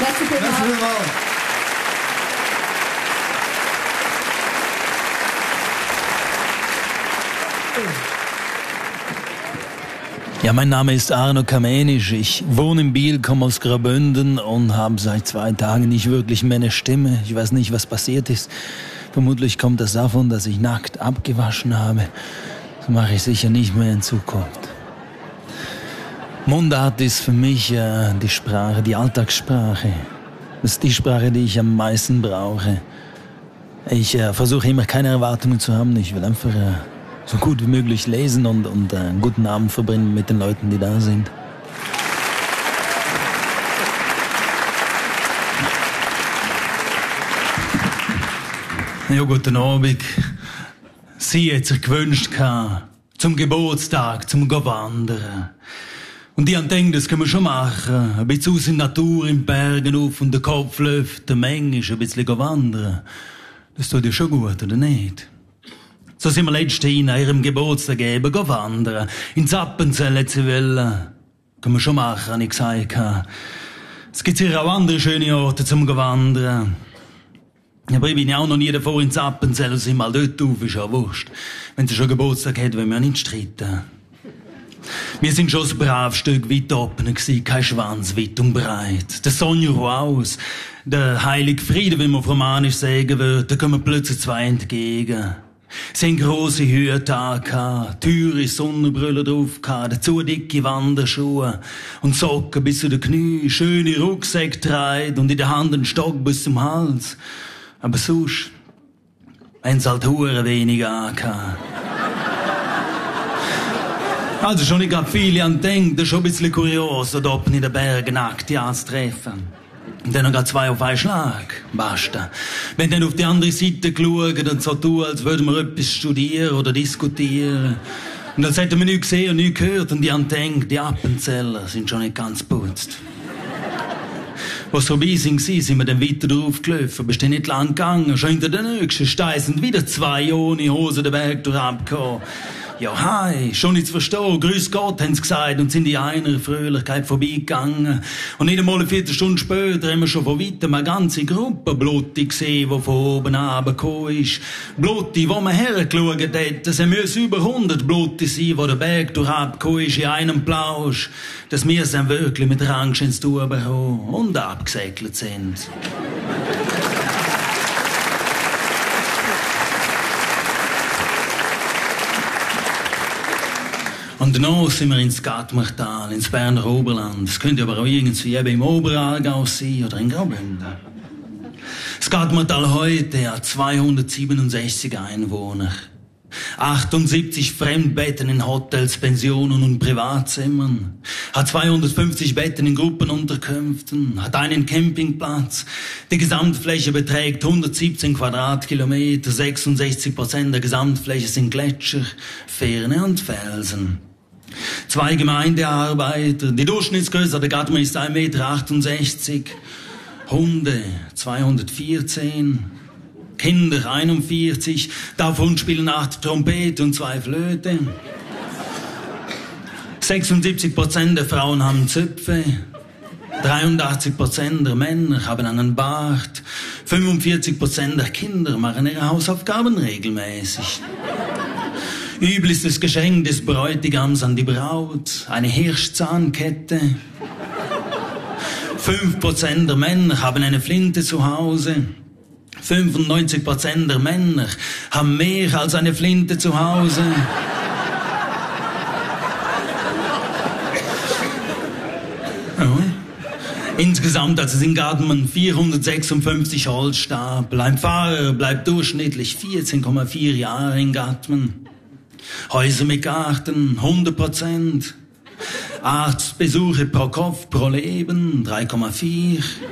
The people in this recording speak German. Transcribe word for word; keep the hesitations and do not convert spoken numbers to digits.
Merci vielmals. Merci vielmals. Ja, mein Name ist Arno Kamenisch. Ich wohne in Biel, komme aus Graubünden und habe seit zwei Tagen nicht wirklich mehr eine Stimme. Ich weiß nicht, was passiert ist. Vermutlich kommt das davon, dass ich nackt abgewaschen habe. Das mache ich sicher nicht mehr in Zukunft. Mundart ist für mich äh, die Sprache, die Alltagssprache. Das ist die Sprache, die ich am meisten brauche. Ich äh, versuche immer keine Erwartungen zu haben. Ich will einfach äh, so gut wie möglich lesen und, und äh, einen guten Abend verbringen mit den Leuten, die da sind. Ja, guten Abend. Sie hat sich gewünscht, zum Geburtstag, zum Gehen wandern. Und ich denke, das können wir schon machen. Ein bisschen aus in der Natur, in den Bergen auf und den Kopf lüften, manchmal ein bisschen gehen wandern. Das tut ja schon gut, oder nicht? So sind wir letztes Jahr an ihrem Geburtstag eben gehen wandern. In Zappenzell hat sie wollen. Können wir schon machen, habe ich gesagt. Es gibt sicher auch andere schöne Orte zum gehen wandern. Aber ich bin ja auch noch nie davor in Zappenzell und sind mal dort auf, ist ja wurscht. Wenn sie schon Geburtstag hat, wollen wir ja nicht streiten. Wir sind schon ein braves Stück weit oben gewesen, kein Schwanz weit und breit. Der Sonja raus, der heilige Friede, wie man auf Romanisch sagen würde, da kommen plötzlich zwei entgegen. Sie haben grosse Hüte angehabt, teure Sonnenbrille drauf gehabt, dazu dicke Wanderschuhe und Socken bis zu den Knie, schöne Rucksäcke getragen und in der Hand einen Stock bis zum Hals. Aber sonst haben sie halt hure wenig angehabt. Also schon nicht viele an denken, das ist schon ein bisschen kurios, da oben in den Bergen nackt anzutreffen. Und dann noch zwei auf einen Schlag. Basta. Wenn dann auf die andere Seite schauen und so tun, als würden wir etwas studieren oder diskutieren. Und als hätten wir nichts gesehen und nichts gehört und die an denken, die Appenzeller sind schon nicht ganz putzt. Was vorbei sind, sind wir dann weiter drauf gelaufen, bist dann nicht lang gegangen, schon hinter den nächsten Stein sind wieder zwei ohne Hose den Berg durchgekommen. Ja, hi, schon nicht zu verstehen, grüß Gott, haben sie gesagt, und sind in einer Fröhlichkeit vorbeigegangen. Und nicht einmal eine Viertelstunde später haben wir schon von weitem eine ganze Gruppe Blutti gesehen, die von oben runtergekommen ist. Blutti, wo man hergeschaut hat, das müssen über hundert Blutti sein, die der Berg durchgekommen ist in einem Plausch, dass wir es dann wirklich mit Rang ins Tun bekommen und abgesegelt sind. Und danach sind wir ins Gatmachtal, ins Berner Oberland. Das könnte aber auch irgendwie eben im Oberaargau sein oder in Graubünden. Das Gatmachtal heute hat zweihundertsiebenundsechzig Einwohner. achtundsiebzig Fremdbetten in Hotels, Pensionen und Privatzimmern. Hat zweihundertfünfzig Betten in Gruppenunterkünften. Hat einen Campingplatz. Die Gesamtfläche beträgt hundertsiebzehn Quadratkilometer. sechsundsechzig Prozent der Gesamtfläche sind Gletscher, Ferne und Felsen. Zwei Gemeindearbeiter. Die Durchschnittsgröße der Gatma ist ein Meter achtundsechzig. Hunde zweihundertvierzehn. Kinder einundvierzig. Davon spielen acht Trompete und zwei Flöte. sechsundsiebzig Prozent der Frauen haben Zöpfe. dreiundachtzig Prozent der Männer haben einen Bart. fünfundvierzig Prozent der Kinder machen ihre Hausaufgaben regelmäßig. Üblichstes Geschenk des Bräutigams an die Braut, eine Hirschzahnkette. fünf Prozent der Männer haben eine Flinte zu Hause. fünfundneunzig Prozent der Männer haben mehr als eine Flinte zu Hause. Insgesamt, also sind Gartenmann vierhundertsechsundfünfzig Holzstapel. Ein Fahrer bleibt durchschnittlich vierzehn Komma vier Jahre in Garten. Häuser mit Garten, hundert Prozent. Arztbesuche pro Kopf pro Leben, drei Komma vier.